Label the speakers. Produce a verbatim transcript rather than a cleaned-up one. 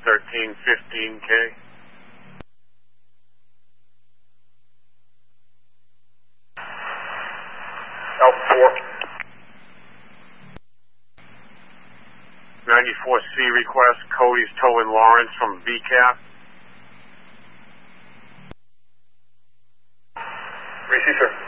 Speaker 1: thirteen fifteen K.
Speaker 2: Alpha four.
Speaker 1: ninety-four C request, Cody's towing Lawrence from V CAP.
Speaker 2: Receive, sir.